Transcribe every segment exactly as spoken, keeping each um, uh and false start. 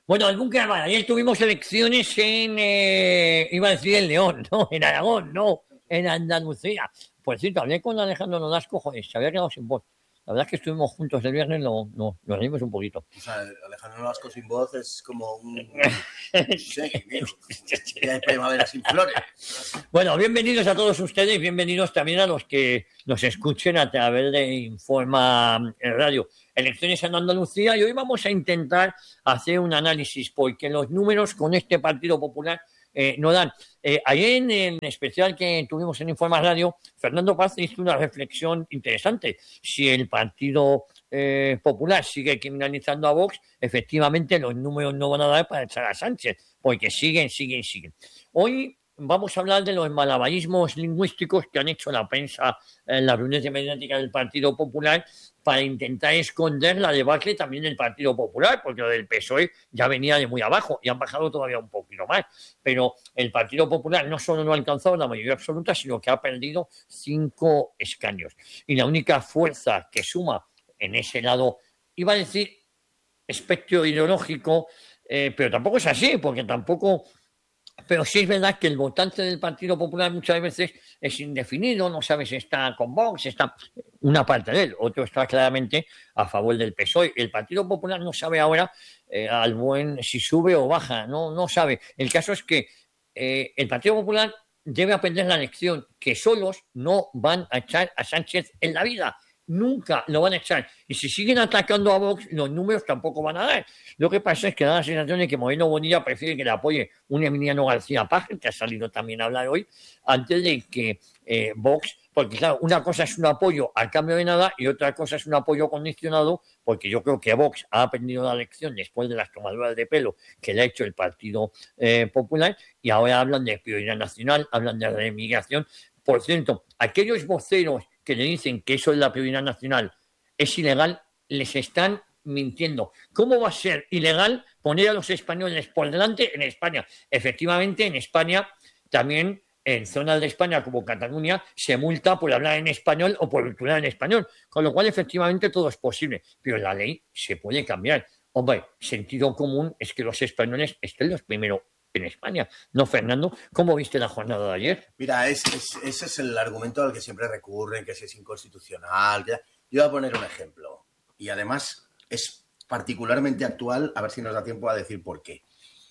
Bueno, algún carnaval. Ayer tuvimos elecciones en, eh, iba a decir en León, no, en Aragón, no, en Andalucía. Por cierto, hablé con Alejandro Nolasco, joder, se había quedado sin voz. La verdad es que estuvimos juntos el viernes, no, no, nos reímos un poquito. O sea, Alejandro Nolasco sin voz es como un... Sí, de primavera sin flores. Bueno, bienvenidos a todos ustedes, bienvenidos también a los que nos escuchen a través de Informa Radio. Elecciones en Andalucía, y hoy vamos a intentar hacer un análisis, porque los números con este Partido Popular eh, no dan. Eh, ayer en el especial que tuvimos en Informa Radio, Fernando Paz hizo una reflexión interesante. Si el Partido eh, Popular sigue criminalizando a Vox, efectivamente los números no van a dar para echar a Sánchez, porque siguen, siguen, siguen. Hoy vamos a hablar de los malabarismos lingüísticos que han hecho la prensa en las reuniones mediáticas del Partido Popular para intentar esconder la debacle también del Partido Popular, porque lo del P S O E ya venía de muy abajo y han bajado todavía un poquito más. Pero el Partido Popular no solo no ha alcanzado la mayoría absoluta, sino que ha perdido cinco escaños. Y la única fuerza que suma en ese lado, iba a decir espectro ideológico, eh, pero tampoco es así, porque tampoco... Pero sí es verdad que el votante del Partido Popular muchas veces es indefinido, no sabe si está con Vox, está una parte de él, otro está claramente a favor del P S O E. El Partido Popular no sabe ahora eh, al buen si sube o baja, no, no sabe. El caso es que eh, el Partido Popular debe aprender la lección, que solos no van a echar a Sánchez en la vida. Nunca lo van a echar. Y si siguen atacando a Vox, los números tampoco van a dar. Lo que pasa es que da la sensación de que Moreno Bonilla prefiere que le apoye un Emiliano García Paje, que ha salido también a hablar hoy, antes de que eh, Vox, porque claro, una cosa es un apoyo al cambio de nada y otra cosa es un apoyo condicionado, porque yo creo que Vox ha aprendido la lección después de las tomaduras de pelo que le ha hecho el Partido eh, Popular, y ahora hablan de prioridad nacional, hablan de remigración. Por cierto, aquellos voceros que le dicen que eso es la prioridad nacional es ilegal, les están mintiendo. ¿Cómo va a ser ilegal poner a los españoles por delante en España? Efectivamente, en España, también en zonas de España como Cataluña, se multa por hablar en español o por hablar en español, con lo cual efectivamente todo es posible, pero la ley se puede cambiar. Hombre, sentido común es que los españoles estén los primeros en España. No, Fernando, ¿cómo viste la jornada de ayer? Mira, es, es, ese es el argumento al que siempre recurren, que si es inconstitucional. Que... Yo voy a poner un ejemplo, y además es particularmente actual, a ver si nos da tiempo a decir por qué.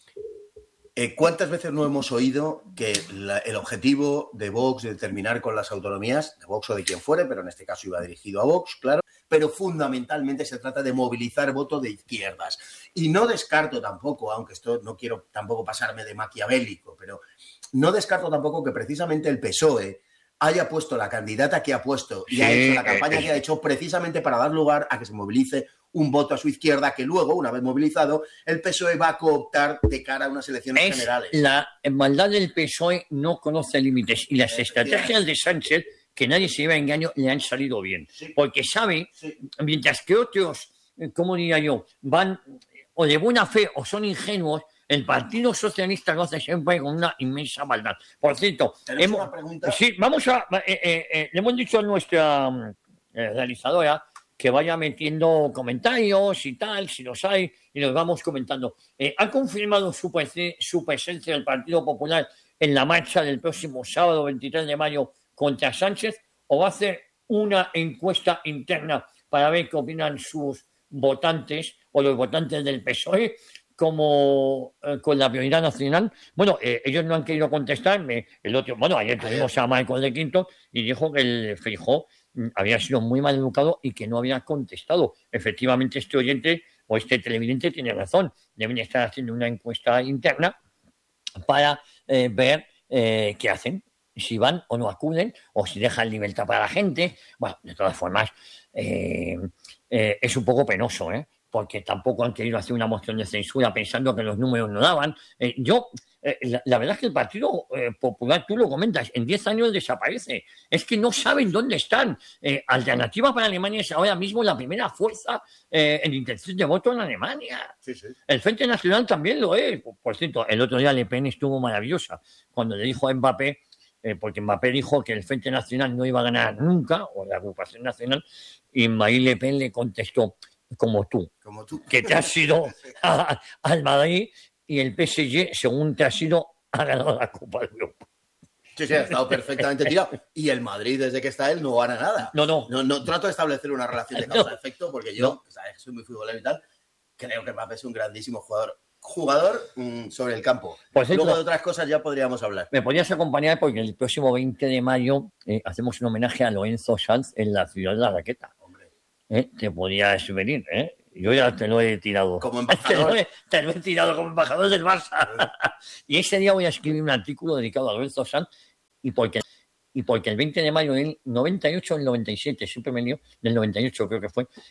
Eh, ¿Cuántas veces no hemos oído que la, el objetivo de Vox de terminar con las autonomías, de Vox o de quien fuere, pero en este caso iba dirigido a Vox, claro, pero fundamentalmente se trata de movilizar voto de izquierdas? Y no descarto tampoco, aunque esto no quiero tampoco pasarme de maquiavélico, pero no descarto tampoco que precisamente el P S O E haya puesto la candidata que ha puesto y sí, ha hecho la campaña eh, que ha hecho precisamente para dar lugar a que se movilice un voto a su izquierda que luego, una vez movilizado, el P S O E va a cooptar de cara a unas elecciones es generales. La maldad del P S O E no conoce límites, y las estrategias de Sánchez, que nadie se lleva a engaño, le han salido bien. Sí. Porque sabe, sí. mientras que otros, ¿cómo diría yo?, van o de buena fe o son ingenuos, el Partido Socialista lo hace siempre con una inmensa maldad. Por cierto, hemos, una pregunta? Sí, vamos a... Eh, eh, eh, le hemos dicho a nuestra eh, realizadora que vaya metiendo comentarios y tal, si los hay, y los vamos comentando. Eh, ¿Ha confirmado su, su presencia del Partido Popular en la marcha del próximo sábado veintitrés de mayo contra Sánchez, o va a hacer una encuesta interna para ver qué opinan sus votantes o los votantes del P S O E como eh, con la prioridad nacional? Bueno, eh, ellos no han querido contestarme. El otro, bueno, ayer tuvimos a Michael de Quinto y dijo que el Feijóo había sido muy mal educado y que no había contestado. Efectivamente, este oyente o este televidente tiene razón. Deben estar haciendo una encuesta interna para eh, ver eh, qué hacen, si van o no acuden, o si dejan libertad para la gente. Bueno, de todas formas, eh, eh, es un poco penoso, ¿eh? Porque tampoco han querido hacer una moción de censura pensando que los números no daban. Eh, yo, eh, la, la verdad es que el Partido eh, Popular, tú lo comentas, en diez años desaparece. Es que no saben dónde están. Eh, Alternativa para Alemania es ahora mismo la primera fuerza eh, en intención de voto en Alemania. Sí, sí. El Frente Nacional también lo es. Por, por cierto, el otro día Le Pen estuvo maravillosa cuando le dijo a Mbappé, eh, porque Mbappé dijo que el Frente Nacional no iba a ganar nunca, o la agrupación nacional, y Marine Le Pen le contestó: como tú, Como tú. que te has ido a- al Madrid y el P S G, según te has ido, ha ganado la Copa de Europa. Sí, sí, ha estado perfectamente tirado. Y el Madrid, desde que está él, no gana nada. No, no. No, no trato de establecer una relación de No. causa-efecto, porque yo, No. que sabes que soy muy futbolero y tal, creo que Mbappé es un grandísimo jugador. Jugador mm, sobre el campo. Por cierto, Luego de otras cosas ya podríamos hablar. me podrías acompañar porque el próximo veinte de mayo eh, hacemos un homenaje a Lorenzo Sanz en la ciudad de la Raqueta. Hombre, ¿Eh? Te podrías venir, ¿eh? Yo ya te lo he tirado. como Te lo embajador. he, te lo he tirado como embajador del Barça. Y ese día voy a escribir un artículo dedicado a Lorenzo Sanz y porque, y porque el veinte de mayo del noventa y ocho o el noventa y siete, siempre me lío, del noventa y ocho creo que fue,